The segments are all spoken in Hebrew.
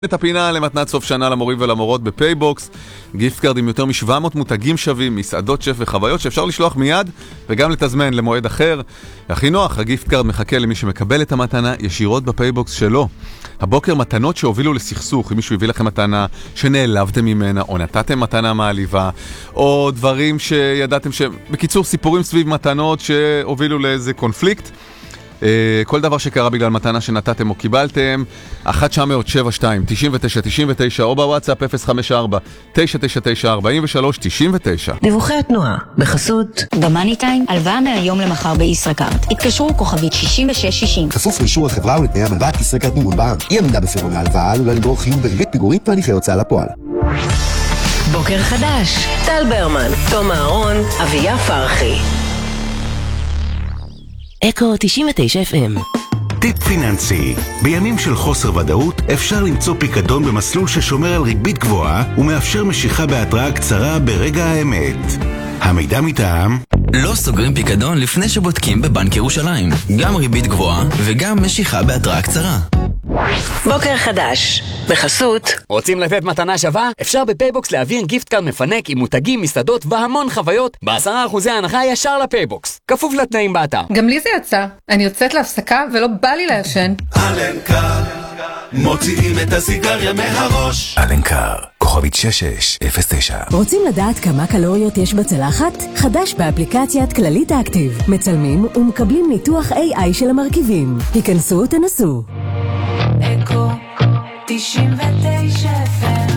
את הפינה למתנת סוף שנה למורים ולמורות בפייבוקס, גיפט קארד עם יותר מ-700 מותגים שווים, מסעדות שף וחוויות שאפשר לשלוח מיד וגם לתזמן למועד אחר. הכי נוח, הגיפט קארד מחכה למי שמקבל את המתנה ישירות בפייבוקס שלו. הבוקר מתנות שהובילו לסכסוך, אם מישהו הביא לכם מתנה שנעלבתם ממנה או נתתם מתנה מעליבה, או דברים שידעתם בקיצור סיפורים סביב מתנות שהובילו לאיזה קונפליקט. כל דבר שקרה בגלל מתנה שנתתם או קיבלתם, 1-900-72-99-99 או בוואטסאפ 054-999-4399. דיווחי התנועה בחסות במאני טיים, הלוואה מהיום למחר בישראכרט. התקשרו כוכבית 6660. כפוף לאישור החברה ולתנאי המלווה, ישראכרט מימון בנק. אי עמידה בפירעון ההלוואה עלולה לגרור חיוב בריבית פיגורית והליכי הוצאה לפועל. בוקר חדש, טל ברמן, תום אהרון, אביה פרחי. אקו 99 FM. טיפ פיננסי. בימים של חוסר ודאות אפשר למצוא פיקדון במסלול ששומר על ריבית גבוהה ומאפשר משיכה בהתראה קצרה ברגע האמת. המידע מטעם לא סוגרים פיקדון לפני שבודקים בבנק ירושלים. גם ריבית גבוהה וגם משיכה בהתראה קצרה. בוקר חדש בחסות. רוצים לתת מתנה שווה? אפשר בפייבוקס להעביר גיפט קארד מפנק עם מותגים, מסעדות והמון חוויות ב10% הנחה ישר לפייבוקס. כפוף לתנאים באתר. גם לי זה יצא. אני יוצאת להפסקה ולא בא לי לישן. אלנקר, מוציאים את הסיגריה מהראש. אלנקר, כוכבית 6609. רוצים לדעת כמה קלוריות יש בצלחת? חדש באפליקציית כללית אקטיב. מצלמים ומקבלים ניתוח AI של המרכיבים. היכנסו ותנסו. אקו 99 FM.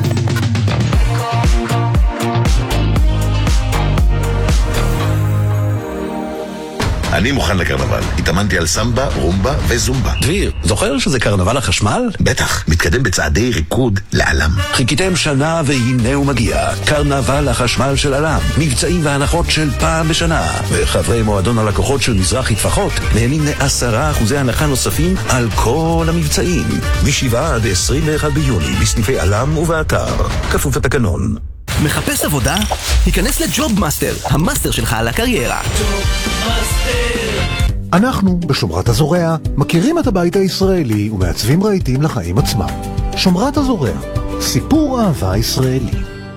אני מוכן לקרנבל. התאמנתי על סמבה, רומבה וזומבה. דביר, זוכר שזה קרנבל החשמל? בטח, מתקדם בצעדי ריקוד לעלם. חיכיתם שנה והנה הוא מגיע. קרנבל החשמל של עלם. מבצעים והנחות של פעם בשנה. וחברי מועדון הלקוחות של מזרחי טפחות נהנים ל10% הנחה נוספים על כל המבצעים. מ7 עד 21 ביוני בסניפי עלם ובאתר. כפוף לתקנון. מחפש עבודה? היכנס לג'וב מאסטר, המאסטר שלך על הקריירה. אנחנו בשומרת הזורע מכירים את הבית הישראלי ומעצבים רהיטים לחיים עצמם. שומרת הזורע, סיפור אהבה ישראלי.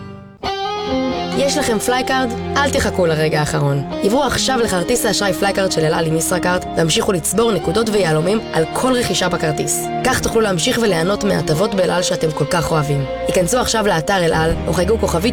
יש לכם פלייקארד? אל תחכו לרגע האחרון. עברו עכשיו לכרטיס האשראי פלייקארד של אל על עם ישראכרט והמשיכו לצבור נקודות ויהלומים על כל רכישה בכרטיס. כך תוכלו להמשיך וליהנות מהטבות באל על שאתם כל כך אוהבים. היכנסו עכשיו לאתר אל על או חייגו כוכבית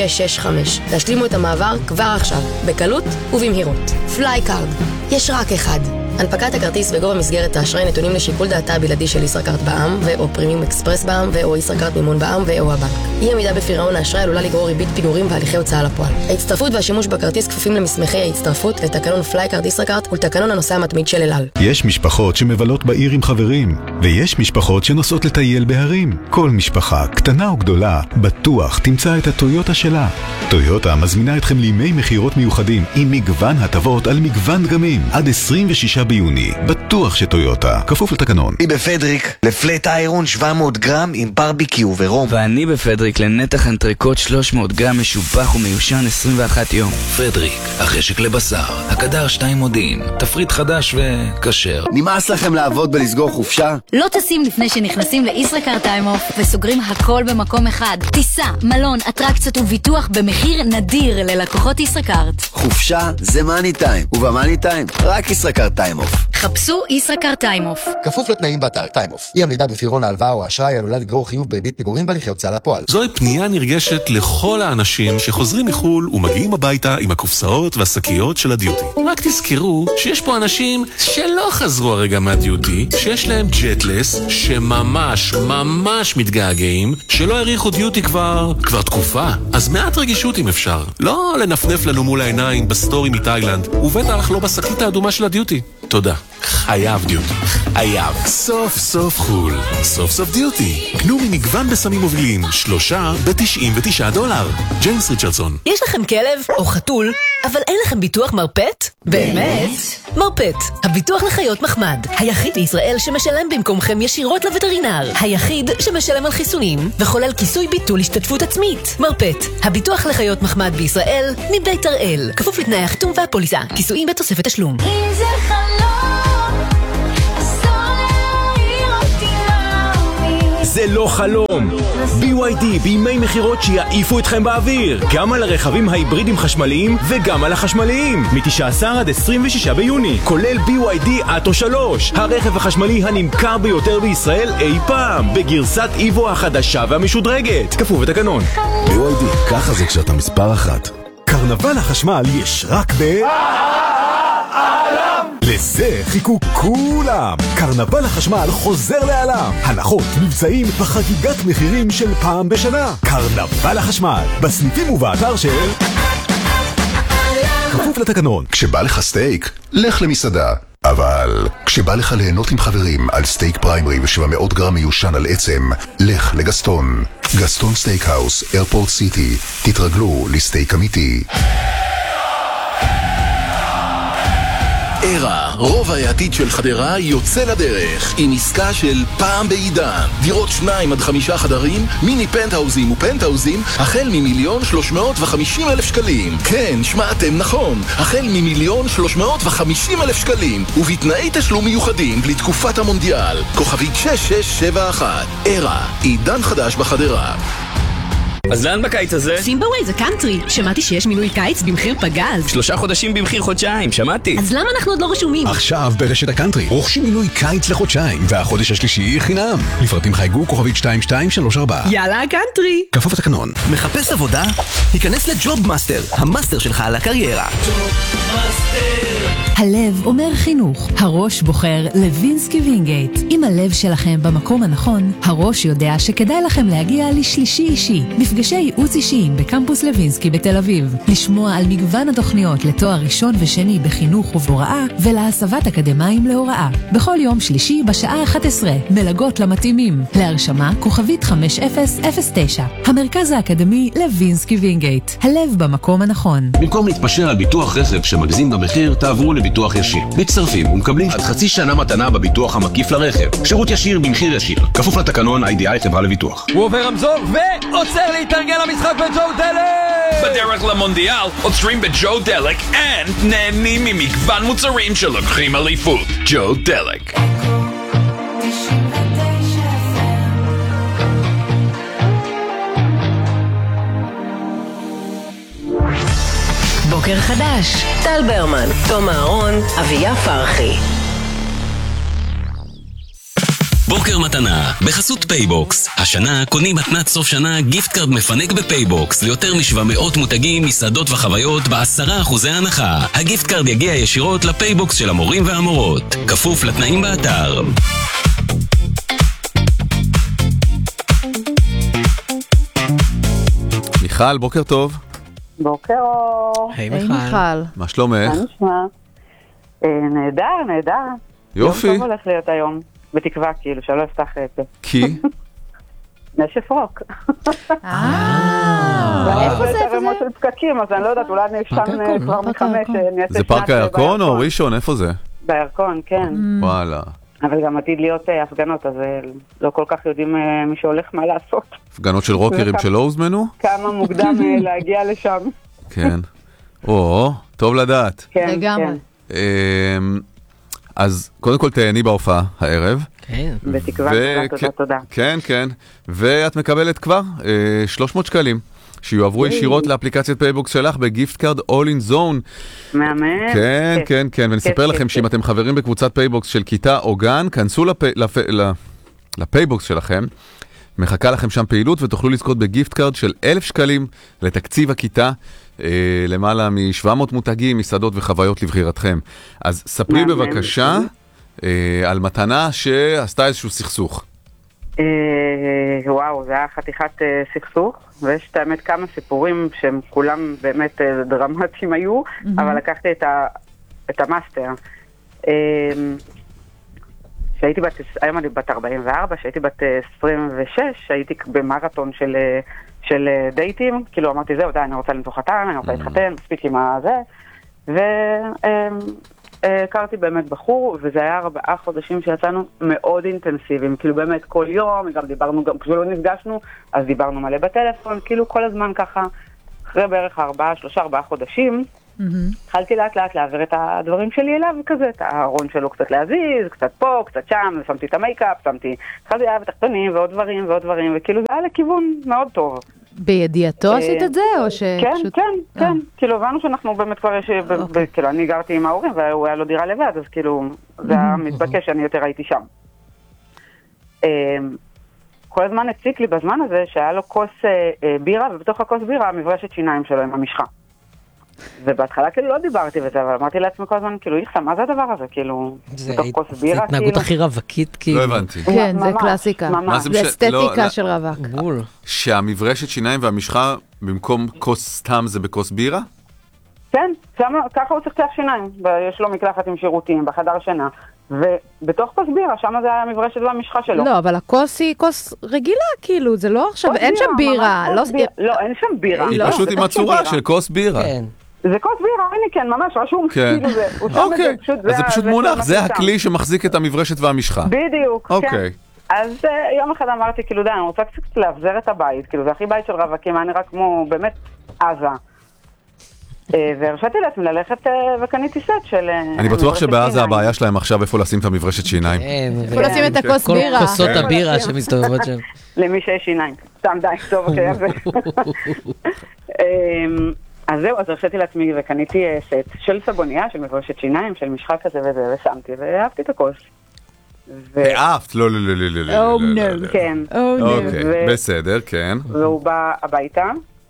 2665. תשלימו את המעבר כבר עכשיו, בקלות ובמהירות. פלייקארד, יש רק אחד. הנפקת הכרטיס וגובה מסגרת האשראי נתונים לשיקול דעתה הבלעדי של ישראכרט בע"מ ו/או פרימיום אקספרס בע"מ ו/או ישראכרט מימון בע"מ ו/או הבנק. אי עמידה בפירעון האשראי עלולה לגרור ריבית פיגורים והליכי הוצאה לפועל. ההצטרפות והשימוש בכרטיס כפופים למסמכי ההצטרפות לתקנון פלייקארד ישראכרט ולתקנון הנוסע המתמיד של אל על. יש משפחות שמבלות בעיר עם חברים, ויש משפחות שנוסעות לטייל בהרים. כל משפחה, קטנה או גדולה, בטוח תמצא את הטויוטה שלה. טויוטה מזמינה אתכם לימי מחירות מיוחדים עם מגוון הטבות על מגוון דגמים עד 26 ביוני. בטוח שטויוטה, כפוף לתקנון. אני בפדריק לפלט איירון 700 גרם עם ברביקיו ורום. ואני בפדריק לנתח אנטריקוט 300 גרם משובח ומיושן 21 יום. פדריק, החשק לבשר, הקדר 2 מודיעין, תפריט חדש וכשר. נמאס לכם לעבוד ולסגור חופשה? לא טסים לפני שנכנסים לישראכרט טיים אוף וסוגרים הכל במקום אחד. טיסה, מלון, אטרקציות וביטוח במחיר נדיר ללקוחות ישראכרט. חופשה זה מאני טיים, ובמאני טיים רק ישראכרט טיים אוף. חפשו ישראכרט טיים אוף. כפוף לתנאים באתר טיים אוף. אי עמידה בפירעון ההלוואה או האשראי עלולה לגרור חיוב בריבית פיגורים והליכי הוצאה לפועל. זוהי פנייה נרגשת לכל האנשים שחוזרים מחול ומגיעים הביתה עם הקופסאות והשקיות של הדיוטי. רק תזכרו שיש פה אנשים שלא חזרו הרגע מהדיוטי, שיש להם ג'טלס, שממש מתגעגעים, שלא הריחו דיוטי כבר תקופה. אז מעט רגישות אם אפשר. לא לנפנף לנו מול העיניים בסטורי מתאילנד, ובטח לא בשקית האדומה של הדיוטי. תודה. חייב דיוטי. חייב. סוף סוף חול. סוף סוף דיוטי. קנו ממגוון בסמים מובילים. 3 ב$99. ג'יימס ריצ'רדסון. יש לכם כלב או חתול, אבל אין לכם ביטוח מרפט? באמת? מרפט, הביטוח לחיות מחמד. היחיד בישראל שמשלם במקומכם ישירות לווטרינר. היחיד שמשלם על חיסונים וחולל כיסוי ביטול השתתפות עצמית. מרפט, הביטוח לחיות מחמד בישראל, מבית הראל. כפוף לתנאי החיתום והפוליסה. כיסויים בתוספת תשלום. אם זה חלום, אסור להעיר אותי זה לא חלום. BYD בימי מחירות שיעיפו אתכם באוויר, גם על הרכבים ההיברידים חשמליים וגם על החשמליים, מ-19 עד 26 ביוני, כולל BYD אטו 3, הרכב החשמלי הנמכר ביותר בישראל אי פעם, בגרסת איבו החדשה והמשודרגת, כפוף לתקנון. BYD, ככה זה כשאתה מספר אחת. קרנבל החשמל יש רק לזה חיכו כולם. קרנבל החשמל חוזר לעולם. הנחות, מבצעים וחגיגת מחירים של פעם בשנה. קרנבל החשמל, בסניפים ובאתר של כפוף לתקנון. כשבא לך סטייק, לך למסעדה. אבל כשבא לך ליהנות עם חברים על סטייק פריימרי ו700 גרם מיושן על עצם, לך לגסטון. גסטון סטייקהאוס, איירפורט סיטי. תתרגלו לסטייק אמיתי. ערה, רובע העתיד של חדרה יוצא לדרך עם עסקה של פעם בעידן. דירות 2 עד 5 חדרים, מיני פנטהאוזים ופנטהאוזים החל מ1,350,000 שקלים. כן, שמעתם נכון, החל מ1,350,000 שקלים ובתנאי תשלום מיוחדים לתקופת המונדיאל. כוכבית 6671. ערה, עידן חדש בחדרה. אז לאן בקיץ הזה? סימבווי זה קאנטרי. שמעתי שיש מינוי קיץ במחיר פגז. 3 חודשים במחיר חודשיים, שמעתי. אז למה אנחנו עוד לא רשומים? עכשיו ברשת הקאנטרי רוכשים מינוי קיץ לחודשיים והחודש השלישי חינם. לפרטים חייגו כוכבית 2234. יאללה קאנטרי. כפוף לתקנון. מחפש עבודה? היכנס לג'וב מאסטר, המאסטר שלך על הקריירה. הלב אומר חינוך, הראש בוחר לוינסקי וינגייט. אם הלב שלכם במקום הנכון, הראש יודע שכדאי לכם להגיע לשלישי אישי, מפגשי ייעוץ אישיים בקמפוס לוינסקי בתל אביב, לשמוע על מגוון התוכניות לתואר ראשון ושני בחינוך ובהוראה ולהסבת אקדמיים להוראה. בכל יום שלישי בשעה 11, מלגות למתאימים. להרשמה כוכבית 5009. המרכז האקדמי לוינסקי וינגייט, הלב במקום הנכון. במקום להתפשר על ביטוח רכב שמגזים במחיר, תעברו לביטוח ישיר. מצטרפים ומקבלים עד חצי שנה מתנה בביטוח המקיף לרכב. שירות ישיר במחיר ישיר. כפוף לתקנון IDI חברה לביטוח. הוא עובר רמזור ועוצר להתארגן למשחק בג'ו דלק! בדרך למונדיאל עוצרים בג'ו דלק נהנים ממגוון מוצרים שלוקחים אליפות. ג'ו דלק. בוקר חדש, טל ברמן, תום אהרון, אביה פרחי. בוקר מתנה, בחסות פייבוקס. השנה קונים מתנת סוף שנה גיפט קארד מפנק בפייבוקס ליותר מ700 מותגים, מסעדות וחוויות ב10% הנחה. הגיפט קארד יגיע ישירות לפייבוקס של המורים והמורות. כפוף לתנאים באתר. מיכל, בוקר טוב. בוקר אור. היי מיכל. מה שלומך? מה נשמע? נהדר. יופי. יום טוב הולך להיות היום, בתקווה כאילו, שלא אפתח את זה. כי? נשף רוק. איפה זה? איפה זה? של פקקים, אז אני לא יודעת, אולי אני שם כבר מחמש. זה פארק הירקון או ראשון? איפה זה? בירקון, כן. וואלה. אבל גם עתיד להיות הפגנות, אז לא כל כך יודעים מי שהולך מה לעשות. הפגנות של רוקרים שלא הוזמנו? כמה מוקדם להגיע לשם. כן. טוב לדעת. כן, לגמרי. אז קודם כל תהני בהופעה הערב. כן. בתקווה, תודה. כן. ואת מקבלת כבר 300 שקלים. שיועברו ישירות לאפליקציית פייבוקס שלך בגיפט קארד All in Zone. מאמן. כן. ונספר לכם שאם אתם חברים בקבוצת פייבוקס של כיתה או גן, כנסו לפייבוקס שלכם. מחכה לכם שם פעילות ותוכלו לזכות בגיפט קארד של 1,000 שקלים לתקציב הכיתה. למעלה מ700 מותגים, מסעדות וחוויות לבחירתכם. אז ספרי בבקשה על מתנה שעשתה איזשהו סכסוך. וואו, זה היה חתיכת סכסוך, ויש את האמת כמה סיפורים שהם כולם באמת דרמטיים היו, אבל לקחתי את המאסטר. שהייתי היום אני בת 44, שהייתי בת 26, הייתי במרתון של דייטים, כאילו אמרתי זהו, די, אני רוצה למצוא חתן, אני רוצה להתחתן, מספיק עם הזה, הכרתי באמת בחור, וזה היה 4 חודשים שיצאנו מאוד אינטנסיביים, כאילו באמת כל יום, גם דיברנו, גם כשלא נפגשנו, אז דיברנו מלא בטלפון, כאילו כל הזמן ככה, אחרי בערך 3-4 חודשים, התחלתי לאט לאט להעביר את הדברים שלי אליו כזה, את הארון שלו קצת להזיז, קצת פה, קצת שם, שמתי את המייקאפ, התחלתי להעביר תחתונים ועוד דברים ועוד דברים, וכאילו זה היה לכיוון מאוד טוב. בידיעתו עשית את זה, או ש... כן, כאילו הבנו שאנחנו באמת כבר יש, כאילו אני גרתי עם ההורים והוא היה לו דירה לבד, אז כאילו זה היה מתבקש שאני יותר הייתי שם. כל הזמן הציק לי בזמן הזה שהיה לו כוס בירה, ובתוך הכוס בירה מברשת שיניים שלו עם המשחה. ובהתחלה כאילו לא דיברתי וזה, אבל אמרתי לעצמי כל הזמן, כאילו, איכסה, מה זה הדבר הזה? כאילו, בתוך כוס בירה, זה התנהגות הכי רווקית, כאילו. לא הבנתי. כן, זה קלאסיקה. זה אסתטיקה של רווק. שהמברשת שיניים והמשחה, במקום כוס סתם זה בכוס בירה? כן, ככה הוא צריך צח שיניים. יש לו מקלחת עם שירותים בחדר שינה. ובתוך כוס בירה, שם זה היה המברשת והמשחה שלו. לא, אבל הכוס היא כוס רגילה, כאילו, זה לא עכשיו, אין שם בירה. לא, אין שם בירה. היא פשוט עם הצורה של כוס בירה. זה כוס בירה, הנה כן, ממש רשום. אוקיי, אז זה פשוט מונח, זה הכלי שמחזיק את המברשת והמשחה. בדיוק, כן. אז יום אחד אמרתי, כאילו, די, אני רוצה קצת להבזר את הבית, כאילו, זה הכי בית של רווקים, היה נראה כמו באמת עזה. והרשתי לעצמי ללכת וקניתי סט של... אני בטוח שבעזה הבעיה שלהם עכשיו איפה לשים את המברשת שיניים. איפה לשים את הכוס בירה. כל כוסות הבירה שמסתובבות שם. למי שיש שיניים. סתם די, טוב, אוקיי. אז זהו, אז הרשתי לעצמי וקניתי סט של סבוניה, של מברשת שיניים, של משחה כזה וזה, ושמתי, ואהבתי את הכוס. אהבת? לא. כן. אוקיי, בסדר, כן. והוא בא הביתה.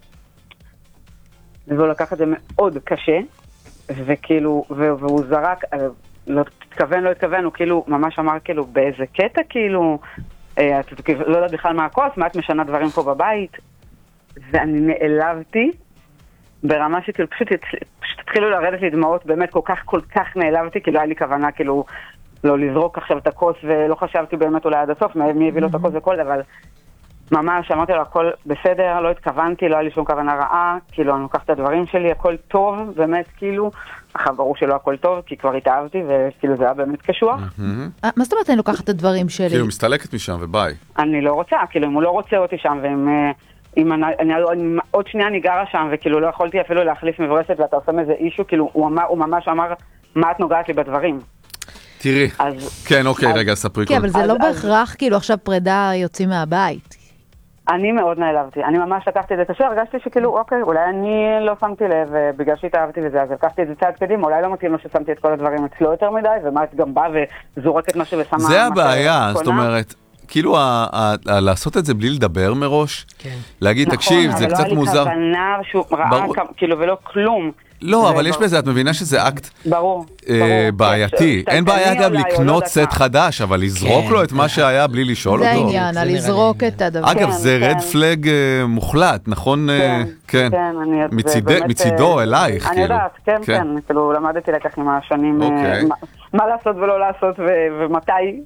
והוא לקח את זה מאוד קשה, וכאילו, והוא זרק, לא התכוון, הוא כאילו ממש אמר כאילו באיזה קטע כאילו, לא יודעת בכלל מה הכוס, מה את משנה דברים פה בבית, ואני נעלבתי ברמה שכאילו פשוט התחילו לרדת לי דמעות, באמת כל כך נעלבתי, כאילו היה לי כוונה כאילו לא לזרוק עכשיו את הכוס, ולא חשבתי באמת אולי עד הסוף, מי הביא לו את הכוס וכל, אבל ממש אמרתי לו הכל בסדר, לא התכוונתי, לא היה לי שום כוונה רעה, כאילו אני לוקח את הדברים שלי, הכל טוב, באמת כאילו, אחר ברור שלא הכל טוב, כי כבר התאהבתי וכאילו זה היה באמת קשוח. מה זאת אומרת אני לוקחת את הדברים שלי? כאילו מסתלקת משם וביי. אני לא רוצה, כאילו אם הוא לא רוצה אותי שם, ואם עוד שנייה אני גרה שם, וכאילו לא יכולתי אפילו להחליף מברשת, ואתה עושה מזה אישו, כאילו הוא ממש אמר, מה את נוגעת לי בדברים? תראי, כן אוקיי, רגע, ספרי כל. כן, אבל זה לא בהכרח, כאילו עכשיו פרידה יוצאים מהבית. אני מאוד נעלבתי, אני ממש לקחתי את זה קשה, הרגשתי שכאילו, אוקיי, אולי אני לא שמתי לב, בגלל שהתאהבתי בזה, אז לקחתי את זה צעד קדימה, אולי לא מתאים לו ששמתי את כל הדברים אצלו יותר מדי, ומה את גם באה וזורקת משהו ושמה... זה הבעיה, זאת אומרת, כאילו לעשות את זה בלי לדבר מראש, להגיד, תקשיב, זה קצת מוזר. נכון, אבל לא היה לי כוונה שהוא ראה, כאילו, ולא כלום. לא, אבל יש בזה, את מבינה שזה אקט בעייתי. אין בעיה גם לקנות סט חדש, אבל לזרוק לו את מה שהיה בלי לשאול אותו. זה העניין, לזרוק את הדבר. אגב, זה רד פלג מוחלט, נכון? כן. מצידו אלייך. אני יודעת, כן. כאילו, למדתי לקח עם השנים מה לעשות ולא לעשות ומתי.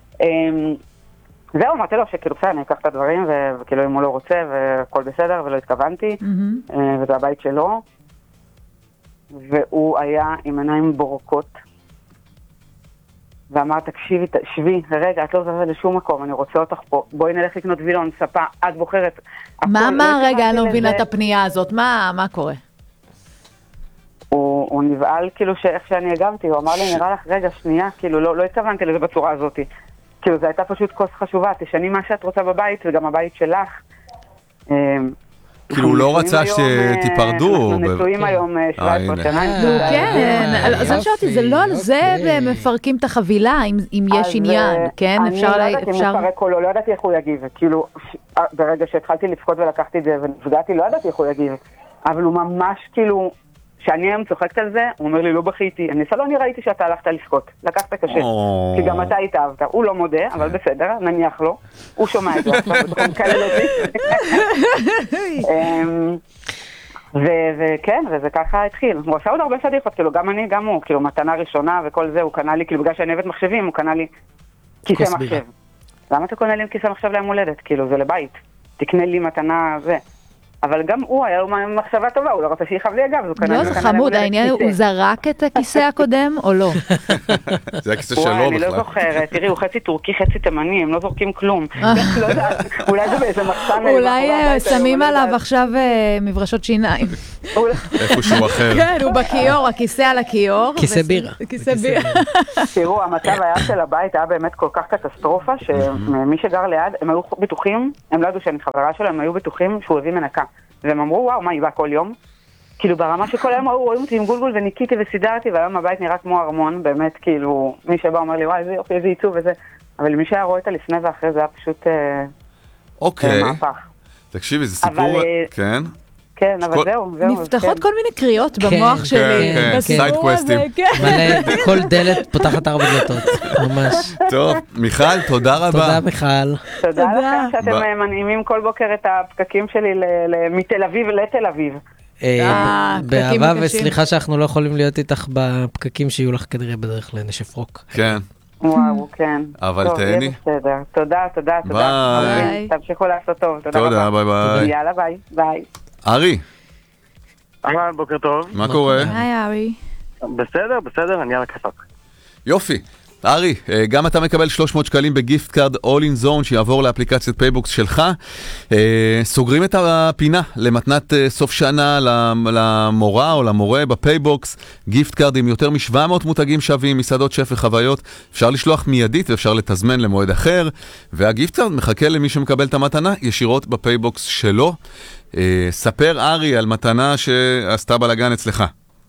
זהו, אמרתי לו שכאילו אני אקח את הדברים, וכאילו אם הוא לא רוצה והכל בסדר ולא התכוונתי, וזה הבית שלו. והוא היה עם עיניים בורקות ואמר, תקשיבי, שבי, רגע, את לא זזה לשום מקום, אני רוצה אותך פה, בואי נלך לקנות וילון, ספה, את בוחרת. מה רגע, אני לא מבינה את הפנייה הזאת, מה קורה? הוא נבעל כאילו שאיך שאני הגבתי, הוא אמר לי, נראה לך, רגע, שנייה, כאילו לא התכוונתי לזה בצורה הזאת, כאילו זו הייתה פשוט כוס חשובה, תשני מה שאת רוצה בבית וגם הבית שלך. כאילו הוא לא רצה שתיפרדו. אנחנו נשואים היום 17 שנה. כן, אז אני שאלתי, זה לא על זה מפרקים את החבילה, אם יש עניין, כן? אני לא יודעת אם מפרק או לא ידעתי איך הוא יגיב, כאילו ברגע שהתחלתי לפקוד ולקחתי את זה ונפגעתי, לא ידעתי איך הוא יגיב, אבל הוא ממש כאילו, שאני היום צוחקת על זה, הוא אומר לי, לא בכיתי, אני ראיתי שאתה הלכת לזכות, לקחת קשה, כי גם אתה התאהבת, הוא לא מודה, אבל בסדר, נניח לו, הוא שומע את זה, בכל כאלה אותי. וכן, וזה ככה התחיל, הוא עשה עוד הרבה פדיחות, כאילו גם אני, גם הוא, כאילו מתנה ראשונה וכל זה, הוא קנה לי, כאילו בגלל שאני אוהבת מחשבים, הוא קנה לי כיסא מחשב. למה אתה קונה לי כיסא מחשב ליום הולדת? כאילו זה לבית, תקנה לי מתנה זה. אבל גם הוא היה לו מחשבה טובה, הוא לא רוצה שיחב לי אגב. לא, זה חמוד, העניין הוא זרק את הכיסא הקודם או לא? זה הכיסא שלו בכלל. אני לא זוכרת, תראי, הוא חצי טורקי, חצי תימני, הם לא זורקים כלום. אולי זה באיזה מחסן... אולי שמים עליו עכשיו מברשות שיניים. איפשהו אחר. כן, הוא בכיור, הכיסא על הכיור. כיסא בירה. כיסא בירה. תראו, המצב היה של הבית היה באמת כל כך קטסטרופה, שמי שגר ליד, הם היו בטוחים, הם לא ידעו שאני חברה שלהם, הם היו בטוחים שהוא הביא מנקה. והם אמרו, וואו, מה היא באה כל יום? כאילו ברמה שכל היום רואים אותי עם גולגול וניקיתי וסידרתי, והיום הבית נראה כמו ארמון, באמת, כאילו, מי שבא אומר לי, וואי, איזה יופי, איזה עיצוב וזה. אבל מי שהיה רואה את הלפני ואחרי זה היה פשוט מהפך. תקשיבי, זה סיפור, כן? כן, אבל זהו. נפתחות כל מיני קריאות במוח שלי. כן, סייד קווסטים. כל דלת פותחת 4 דלתות, ממש. טוב, מיכל, תודה רבה. תודה, מיכל. תודה לכם שאתם מנעימים כל בוקר את הפקקים שלי מתל אביב לתל אביב. באהבה וסליחה שאנחנו לא יכולים להיות איתך בפקקים שיהיו לך כנראה בדרך לנשף רוק. כן. וואו, כן. אבל תהני. תודה. ביי. תמשיכו לעשות טוב. תודה, ביי. יאללה, ביי. ארי. בוקר טוב. מה קורה? היי, ארי. בסדר, אני על הכסף. יופי. ארי, גם אתה מקבל 300 שקלים בגיפט קארד All in Zone שיעבור לאפליקציית פייבוקס שלך. סוגרים את הפינה למתנת סוף שנה למורה או למורה בפייבוקס. גיפט קארד עם יותר מ-700 מותגים שווים, מסעדות שף וחוויות. אפשר לשלוח מיידית ואפשר לתזמן למועד אחר. והגיפט קארד מחכה למי שמקבל את המתנה ישירות בפייבוקס שלו. ספר ארי על מתנה שעשתה בלגן אצלך.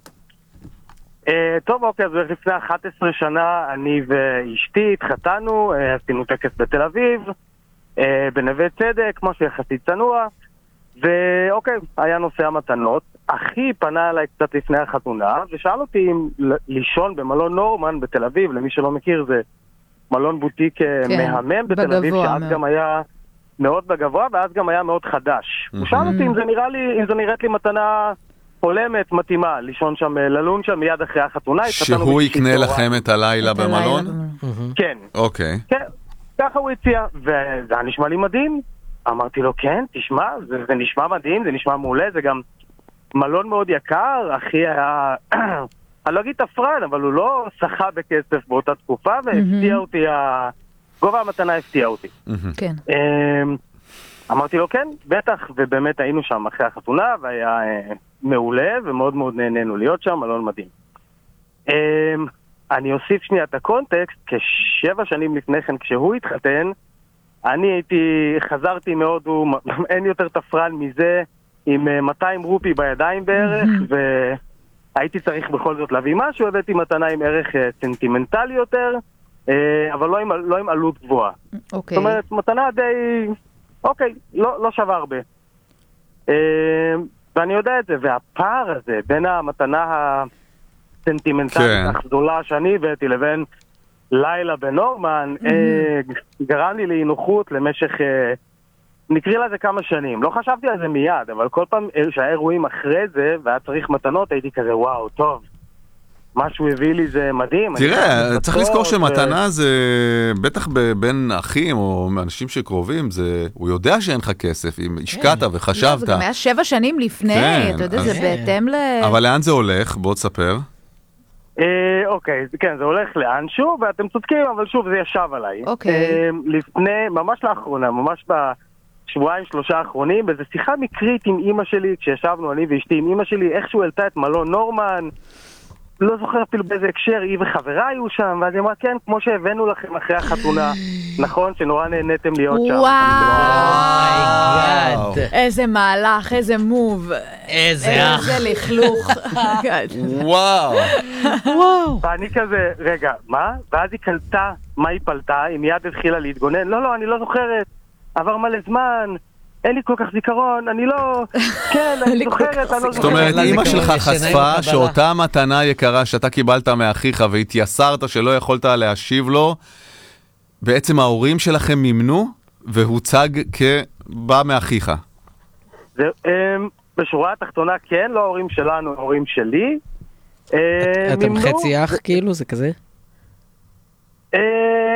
טוב, אוקיי, אז לפני 11 שנה אני ואשתי התחתנו, עשינו טקס בתל אביב, בנווה צדק, משהו יחסית צנוע, ואוקיי, היה נושא המתנות. אחי פנה אליי קצת לפני החתונה, ושאל אותי אם לישון במלון נורמן בתל אביב, למי שלא מכיר זה מלון בוטיק מהמם בתל אביב, שאז גם היה מאוד בגבוה, ואז גם היה מאוד חדש. הוא שאל אותי אם זה נראית לי מתנה הולמת, מתאימה, לישון שם, ללון שם מיד אחרי החתונה. שהוא יקנה לכם את הלילה במלון? כן. אוקיי. כן, ככה הוא הציע, וזה היה נשמע לי מדהים. אמרתי לו, כן, תשמע, זה נשמע מדהים, זה נשמע מעולה, זה גם מלון מאוד יקר, אחי היה, אני לא אגיד תפרן, אבל הוא לא שחה בכסף באותה תקופה, והפתיע אותי, גובה המתנה הפתיע אותי. כן. אמרתי לו, כן, בטח, ובאמת היינו שם אחרי החתונה, והיה מעולה, ומאוד מאוד נהנינו להיות שם, מלון מדהים. אני אוסיף שנייה את הקונטקסט, כ7 שנים לפני כן, כשהוא התחתן, אני חזרתי מאוד, אין יותר תפרן מזה, עם 200 רופי בידיים בערך, והייתי צריך בכל זאת להביא משהו, הבאתי מתנה עם ערך סנטימנטלי יותר, אבל לא עם עלות גבוהה. זאת אומרת, מתנה די, אוקיי, לא שווה הרבה. ואני יודע את זה, והפער הזה בין המתנה הסנטימנטלית הגדולה שאני הבאתי לבין לילה בנורמן, גרם לי לאי-נוחות למשך, נקריא לזה כמה שנים. לא חשבתי על זה מיד, אבל כל פעם שהאירועים אחרי זה, והיה צריך מתנות, הייתי כזה, וואו, טוב. מה שהוא הביא לי זה מדהים. תראה, צריך לזכור שמתנה זה, בטח בין אחים או אנשים שקרובים, הוא יודע שאין לך כסף, אם השקעת וחשבת. זה גם היה 7 שנים לפני, אתה יודע, זה בהתאם אבל לאן זה הולך? בוא תספר. אוקיי, כן, זה הולך לאנשהו, ואתם צודקים, אבל שוב, זה ישב עליי. לפני, ממש לאחרונה, ממש בשבועיים 3 האחרונים, באיזו שיחה מקרית עם אמא שלי, כשישבנו אני ואשתי עם אמא שלי, איכשהו העלתה את מלון נורמן, לא זוכר אפילו באיזה הקשר, היא וחברה היו שם, ואז היא אמרה, כן, כמו שהבאנו לכם אחרי החתונה, נכון, שנורא נהניתם להיות שם. וואו, איזה מהלך, איזה מוב, איזה לכלוך. וואו. ואני כזה, רגע, מה? ואז היא קלטה מה היא פלטה, היא מיד התחילה להתגונן, לא, אני לא זוכרת, עבר מלא זמן, אין לי כל כך זיכרון, אני לא... כן, אני זוכרת, אני לא זוכרת. זאת אומרת, אמא שלך חשפה שאותה מתנה יקרה שאתה קיבלת מאחיך והתייסרת שלא יכולת להשיב לו, בעצם ההורים שלכם מימנו והוצג כבא מאחיך. בשורה התחתונה כן, לא ההורים שלנו, ההורים שלי. אתם חצי אח כאילו, זה כזה?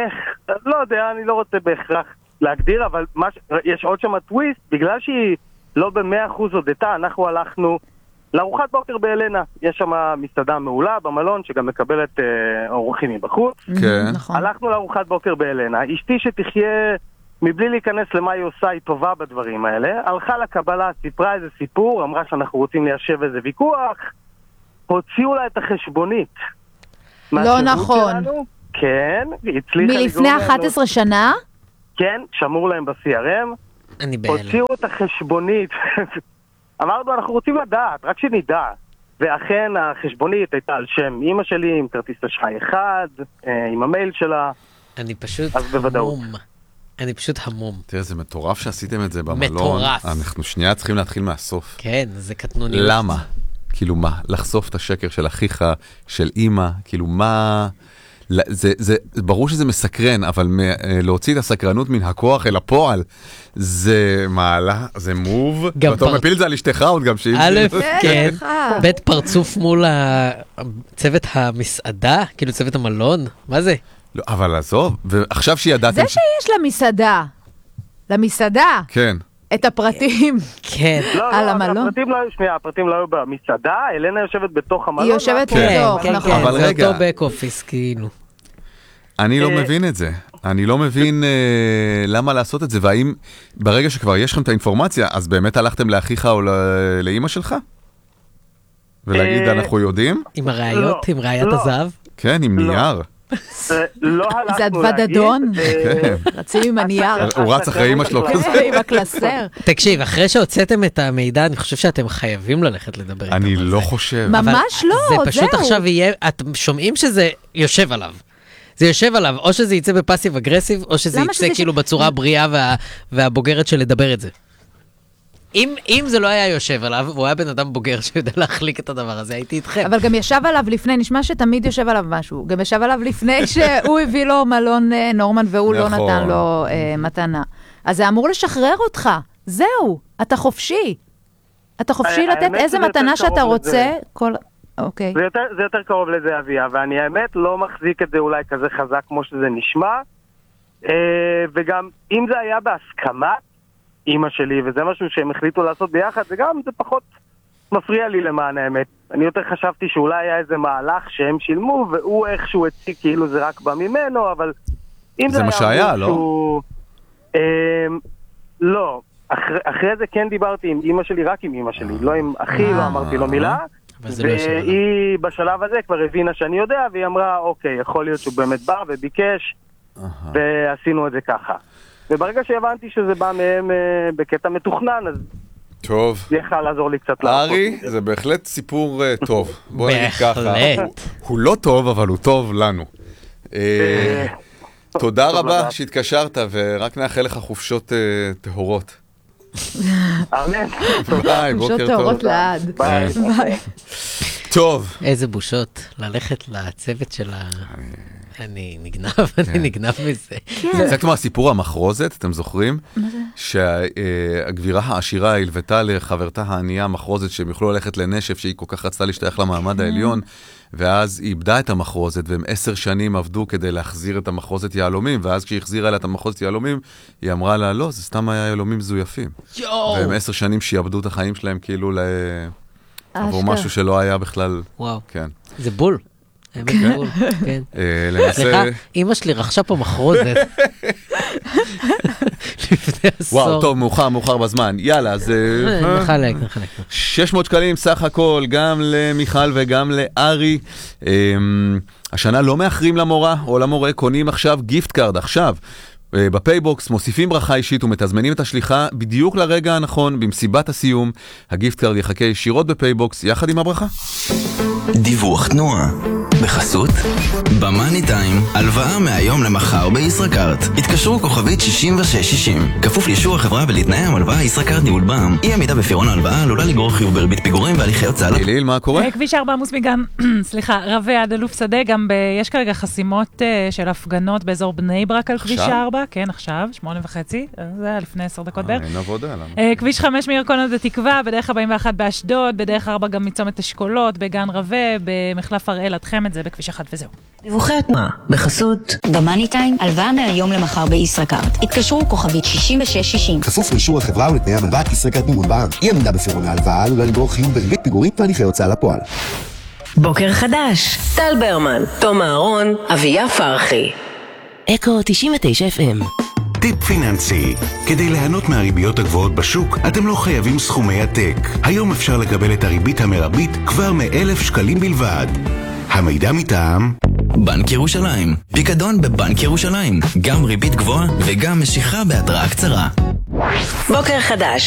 לא יודע, אני לא רוצה בהכרח להגדיר, אבל יש עוד שם טוויסט, בגלל שהיא לא ב100% הודתה, אנחנו הלכנו לארוחת בוקר באלנה. יש שם מסעדה מעולה במלון, שגם מקבלת אורחים מבחוץ. כן. הלכנו לארוחת בוקר באלנה. אשתי שתחיה מבלי להיכנס למה היא עושה, היא טובה בדברים האלה. הלכה לקבלה, סיפרה איזה סיפור, אמרה שאנחנו רוצים ליישב איזה ויכוח. הוציאו לה את החשבונית. לא נכון. כן, היא הצליחה לגרום מלפני 11 שנה? כן, שמור להם ב-CRM. אני בהלם. הוציאו את החשבונית. אמרנו, אנחנו רוצים לדעת, רק שנדע. ואכן החשבונית הייתה על שם אמא שלי, עם כרטיס אשראי אחד, עם המייל שלה. אני פשוט המום. אני פשוט המום. תראה, זה מטורף שעשיתם את זה במלון. מטורף. אנחנו שנייה צריכים להתחיל מהסוף. כן, זה קטנוני. למה? כאילו מה? לחשוף את השקר של אחיך, של אמא, כאילו מה... זה ברור שזה מסקרן, אבל להוציא את הסקרנות מן הכוח אל הפועל, זה מעלה, זה מוב. ואתה מפיל את זה על אשתך עוד גם שהיא... א', כן, בית פרצוף מול צוות המסעדה, כאילו צוות המלון, מה זה? לא, אבל עזוב, ועכשיו שידעתם... זה שיש למסעדה. כן. את הפרטים. כן. על המלון. הפרטים לא היו במסעדה, אלנה יושבת בתוך המלון. היא יושבת בתוך, נכון. אבל זה רגע. אותו בק אופיס, כאילו. אני לא מבין את זה. אני לא מבין למה לעשות את זה, והאם ברגע שכבר יש לכם את האינפורמציה, אז באמת הלכתם לאחיך או לאמא שלך? ולהגיד, אנחנו יודעים? עם הראיות, עם ראיית הזהב? כן, עם נייר. לא הלכנו זה אדוות דדון? כן. רצים עם הנייר. הוא רץ אחרי אמא שלו כזה. עם הקלסר. תקשיב, אחרי שהוצאתם את המידע, אני חושב שאתם חייבים ללכת לדבר איתם. אני לא חושב. ממש לא, זהו. זה פשוט עכשיו יהיה, אתם שומעים שזה יושב עליו. זה יושב עליו, או שזה יצא בפאסיב אגרסיב, או שזה יצא כאילו בצורה הבריאה והבוגרת של לדבר את זה. אם זה לא היה יושב עליו, והוא היה בן אדם בוגר שיודע להחליק את הדבר הזה, הייתי איתכם. אבל גם ישב עליו לפני, נשמע שתמיד יושב עליו משהו. גם ישב עליו לפני שהוא הביא לו מלון נורמן, והוא לא נתן לו מתנה. אז זה אמור לשחרר אותך. זהו, אתה חופשי. אתה חופשי לתת איזה מתנה שאתה רוצה. אוקיי. זה יותר קרוב לזה, אביה, ואני האמת לא מחזיק את זה אולי כזה חזק כמו שזה נשמע. וגם אם זה היה בהסכמת אמא שלי, וזה משהו שהם החליטו לעשות ביחד, זה פחות מפריע לי למען האמת. אני יותר חשבתי שאולי היה איזה מהלך שהם שילמו, והוא איכשהו הציג כאילו זה רק בא ממנו, אבל אם זה מה שהיה, לא? לא. אחרי זה כן דיברתי עם אמא שלי, רק עם אמא שלי, לא עם אחי, לא אמרתי לו מילה. והיא בשלב הזה כבר הבינה שאני יודע, והיא אמרה, אוקיי, יכול להיות שהוא באמת בא וביקש, ועשינו את זה ככה. וברגע שהבנתי שזה בא מהם בקטע מתוכנן, אז טוב. זה יכל לעזור לי קצת. ארי, זה בהחלט סיפור טוב. בוא נגיד ככה. הוא לא טוב, אבל הוא טוב לנו. תודה רבה שהתקשרת, ורק נאחל לך חופשות טהורות. אמן. ביי, בוקר טוב. חופשות טהורות לעד. ביי. טוב. איזה בושות ללכת לצוות של ה... אני נגנב מזה. זה כמו הסיפור המחרוזת, אתם זוכרים? מה זה? שהגבירה העשירה הלוותה לחברתה הענייה המחרוזת שהם יוכלו ללכת לנשף שהיא כל כך רצתה להשתייך למעמד העליון, ואז היא איבדה את המחרוזת, והם 10 שנים עבדו כדי להחזיר את המחרוזת יהלומים, ואז כשהיא החזירה לה את המחרוזת יהלומים, היא אמרה לה, לא, זה סתם היה יהלומים זויפים. והם 10 שנים שיעבדו את החיים שלהם כאילו עבור משהו שלא היה בכלל. וואו. כן. זה בול. כן. סליחה, אמא שלי רכשה פה מחרוזת. לפני עשור. וואו, טוב, מאוחר בזמן. יאללה, אז... נחלק. 600 שקלים סך הכל, גם למיכל וגם לארי. השנה לא מאחרים למורה או למורה, קונים עכשיו גיפט קארד, עכשיו. בפייבוקס מוסיפים ברכה אישית ומתזמנים את השליחה בדיוק לרגע הנכון, במסיבת הסיום. הגיפט קארד יחכה ישירות בפייבוקס יחד עם הברכה. דיווח תנועה בחסות במאני טיים, הלוואה מהיום למחר בישראכרט. התקשרו כוכבית 6660, כפוף לאישור החברה ולתנאי המלוואה. ישראכרט ניהול בע"מ. אי עמידה בפירעון ההלוואה עלולה לגרור חיוב בריבית פיגורים והליכי הוצאה. ליל, מה קורה? כביש 4 עמוס מגם, רבי עד אלוף שדה, גם יש כרגע חסימות של הפגנות באזור בני ברק על כביש 4, כן, עכשיו, 8:30, זה היה לפני 10 דקות בערך. אין עבודה, למה? כביש 5 מירקון עד התקווה, בדרך 41 באשדוד, בדרך 4 גם מצומת אשכולות, בגן רבי, במחלף הראל עד חמד, זה בכביש 1 וזהו. דיווחי התנועה, בחסות במאני טיים, הלוואה מהיום למחר בישראכרט. התקשרו כוכבית 6660. כפוף לאישור החברה ולתנאי המלווה ישראכרט מימון בע"מ. אי עמידה בפירעון ההלוואה עלולה לגרור חיוב בריבית פיגורים והליכי הוצאה לפועל. בוקר חדש, טל ברמן, תום אהרון, אביה פרחי. אקו 99 FM. טיפ פיננסי, כדי ליהנות מהריביות הגבוהות בשוק, אתם לא חייבים סכומי עתק. היום אפשר לקבל את הריבית המרבית כבר מ1,000 שקלים בלבד. המידע מטעם בנק ירושלים. פיקדון בבנק ירושלים. גם ריבית גבוהה וגם משיכה בהתראה קצרה. בוקר חדש.